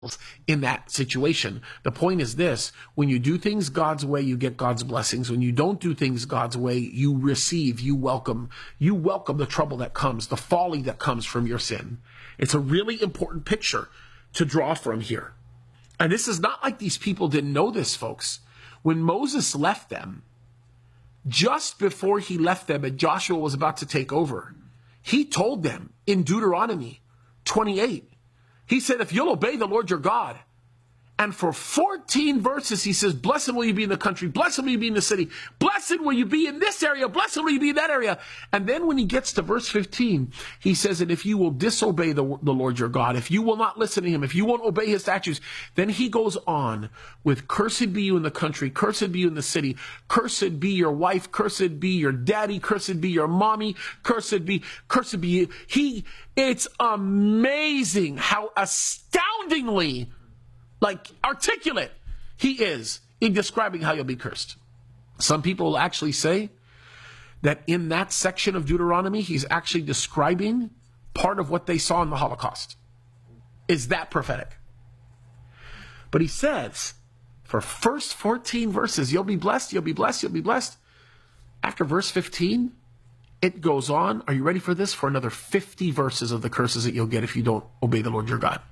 in that situation. The point is this: when you do things God's way, you get God's blessings. When you don't do things God's way, you welcome the trouble that comes, the folly that comes from your sin. It's a really important picture to draw from here. And this is not like these people didn't know this, folks. When Moses left them, just before he left them and Joshua was about to take over, he told them in Deuteronomy 28, he said, if you'll obey the Lord your God, and for 14 verses, he says, blessed will you be in the country, blessed will you be in the city, blessed will you be in this area, blessed will you be in that area. And then when he gets to verse 15, he says, and if you will disobey the Lord your God, if you will not listen to him, if you won't obey his statutes, then he goes on with, cursed be you in the country, cursed be you in the city, cursed be your wife, cursed be your daddy, cursed be your mommy, cursed be you. It's amazing how astoundingly articulate he is in describing how you'll be cursed. Some people will actually say that in that section of Deuteronomy, he's actually describing part of what they saw in the Holocaust. Is that prophetic? But he says, for first 14 verses, you'll be blessed, you'll be blessed, you'll be blessed. After verse 15, it goes on, are you ready for this? For another 50 verses of the curses that you'll get if you don't obey the Lord your God.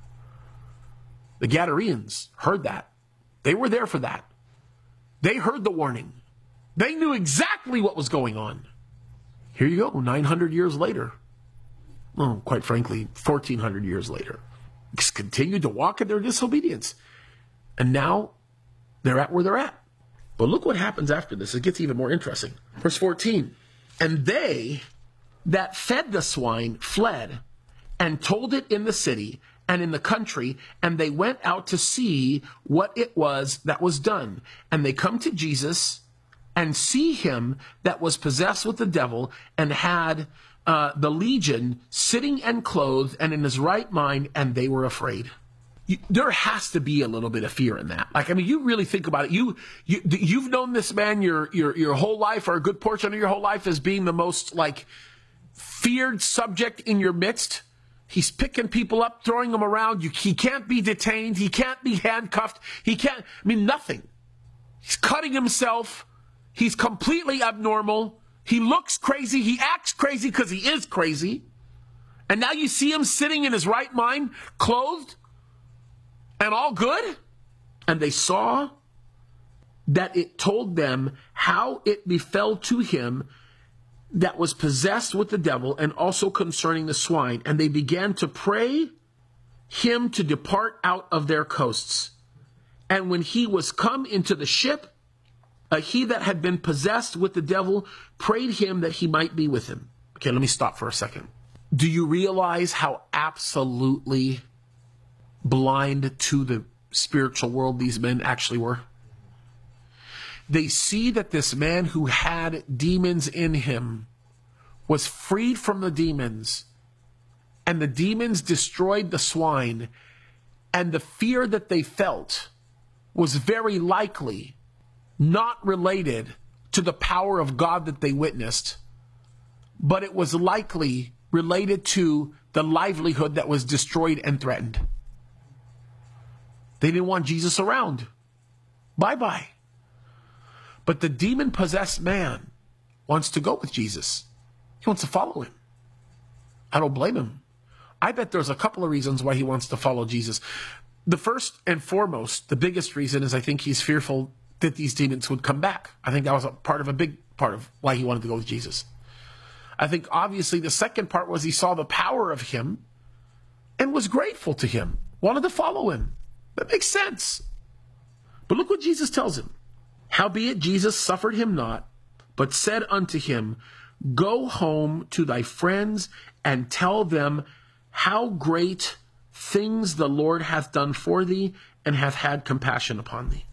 The Gadareans heard that. They were there for that. They heard the warning. They knew exactly what was going on. Here you go, 900 years later. Well, quite frankly, 1,400 years later. Just continued to walk in their disobedience. And now they're at where they're at. But look what happens after this. It gets even more interesting. Verse 14. And they that fed the swine fled and told it in the city and in the country, and they went out to see what it was that was done. And they come to Jesus and see him that was possessed with the devil and had the legion sitting and clothed and in his right mind, and they were afraid. There has to be a little bit of fear in that. You really think about it. You've known this man your whole life, or a good portion of your whole life, as being the most feared subject in your midst. He's picking people up, throwing them around. He can't be detained. He can't be handcuffed. He can't, nothing. He's cutting himself. He's completely abnormal. He looks crazy. He acts crazy because he is crazy. And now you see him sitting in his right mind, clothed and all good. And they saw that it told them how it befell to him that was possessed with the devil, and also concerning the swine. And they began to pray him to depart out of their coasts. And when he was come into the ship, he that had been possessed with the devil prayed him that he might be with him. Okay, let me stop for a second. Do you realize how absolutely blind to the spiritual world these men actually were? They see that this man who had demons in him was freed from the demons, and the demons destroyed the swine, and the fear that they felt was very likely not related to the power of God that they witnessed, but it was likely related to the livelihood that was destroyed and threatened. They didn't want Jesus around. Bye-bye. But the demon-possessed man wants to go with Jesus. He wants to follow him. I don't blame him. I bet there's a couple of reasons why he wants to follow Jesus. The first and foremost, the biggest reason is I think he's fearful that these demons would come back. I think that was a big part of why he wanted to go with Jesus. I think obviously the second part was he saw the power of him and was grateful to him, wanted to follow him. That makes sense. But look what Jesus tells him. Howbeit Jesus suffered him not, but said unto him, Go home to thy friends and tell them how great things the Lord hath done for thee, and hath had compassion upon thee.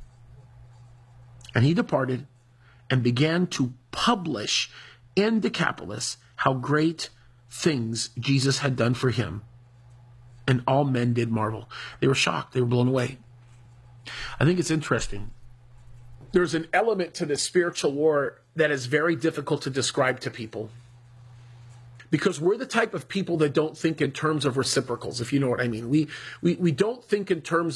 And he departed and began to publish in Decapolis how great things Jesus had done for him. And all men did marvel. They were shocked. They were blown away. I think it's interesting. There's an element to this spiritual war that is very difficult to describe to people. because we're the type of people that don't think in terms of reciprocals, if you know what I mean. We don't think in terms